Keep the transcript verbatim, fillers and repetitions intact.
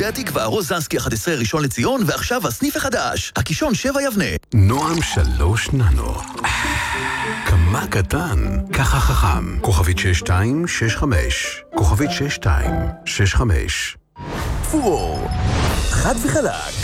שדה התקווה, רוזנסקי אחת עשרה, ראשון לציון, ועכשיו הסניף החדש, הקישון שבע יבנה. נועם שלוש ננו. כמה קטן, ככה חכם. כוכבית שש שתיים שש חמש. כוכבית שש שתיים שש חמש. פואר, חד וחלק.